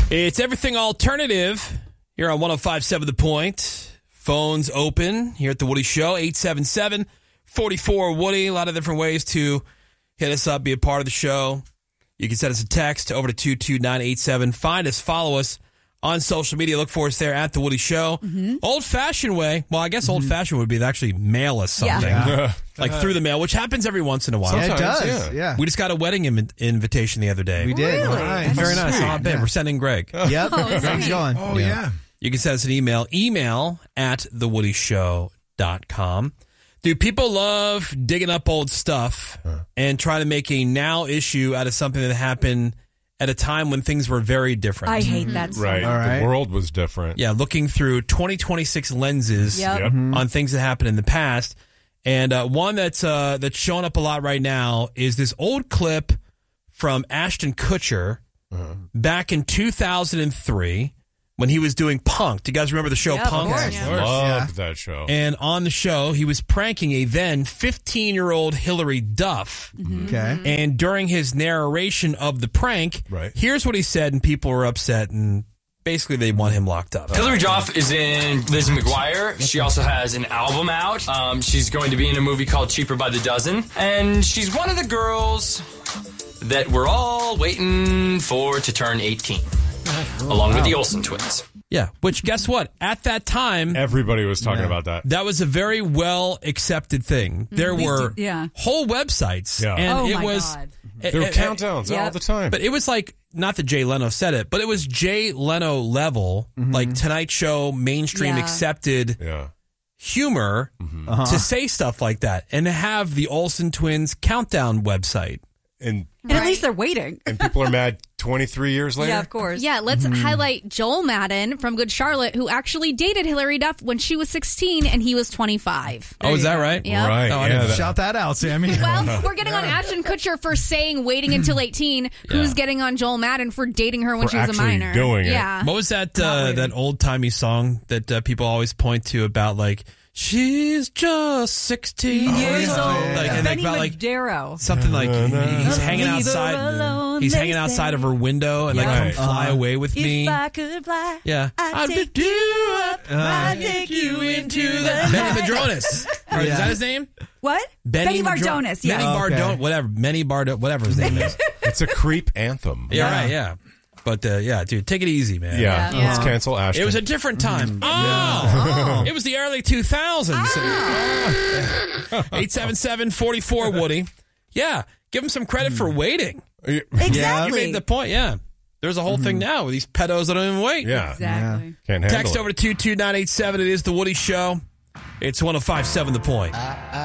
It's Everything Alternative here on 105.7 The Point. Phones open here at The Woody Show, 877-44-WOODY. A lot of different ways to hit us up, be a part of the show. You can send us a text over to 22987. Find us, follow us on social media. Look for us there at The Woody Show. Old-fashioned way. Well, I guess old-fashioned would be to actually mail us something. Yeah. Like through the mail, which happens every once in a while. Yeah, it Sometimes, does. Yeah. We just got a wedding invitation the other day. We did. Really? Nice. Very nice. Sweet. Not bad. Yeah. We're sending Greg. Yep. Greg's going. Oh, yeah. You can send us an email at thewoodyshow.com. Dude, people love digging up old stuff and trying to make a now issue out of something that happened at a time when things were very different. I hate that so Right. All right. The world was different. Yeah, looking through 2026 lenses Yep. Yep. on things that happened in the past. And one that's showing up a lot right now is this old clip from Ashton Kutcher back in 2003 when he was doing Punk'd. Do you guys remember the show Yeah, of Punk'd? course. Yeah. Loved that show. And on the show, he was pranking a then 15-year-old Hillary Duff. Okay. And during his narration of the prank, Right. here's what he said, and people were upset, and basically they want him locked up. Hillary Duff is in Lizzie McGuire. She also has an album out. She's going to be in a movie called Cheaper by the Dozen. And she's one of the girls that we're all waiting for to turn 18. Along with the Olsen twins. Yeah, which guess what? At that time, Everybody was talking about that. that was a very well accepted thing. There were yeah. whole websites, Yeah. and Oh, it my was God. There were countdowns Yep. all the time. But it was like, not that Jay Leno said it, but it was Jay Leno level, like Tonight Show, mainstream Yeah. accepted yeah. humor to say stuff like that and to have the Olsen twins countdown website. And And at least they're waiting. people are mad 23 years later. Yeah, of course. Yeah, let's highlight Joel Madden from Good Charlotte, who actually dated Hillary Duff when she was 16 and he was 25. Oh, is that right? Yeah. Right. Oh, I yeah, didn't- Shout that out, Sammy. Well, we're getting on Ashton Kutcher for saying waiting until 18. Who's getting on Joel Madden for dating her when For she was a actually minor? doing it. Yeah. What was that waiting. that old timey song that people always point to about like she's just 16 years old? Like, and Benny about like Madero. something like he's hanging Leave her outside. alone, He's they hanging outside say. of her window and like Right. come fly away with me. If I could fly, Yeah, I'd take you up, I'd take you into the Benny Madronis. Or Is that his name? What? Benny Bardonis, yeah. Benny Bardon, whatever. Benny Bardon, whatever his name is. It's a creep anthem. Yeah, right. Yeah, but yeah, dude, take it easy, man. Yeah. Yeah. Let's cancel Ashton. It was a different time. Oh, it was the early 2000s. 877-44-WOODY. Yeah, give him some credit for waiting. You Exactly. made the point, yeah. There's a whole thing now with these pedos that don't even wait. Yeah. Exactly. Can't handle Text it. over to 22987. It is The Woody Show. It's 105.7 The Point.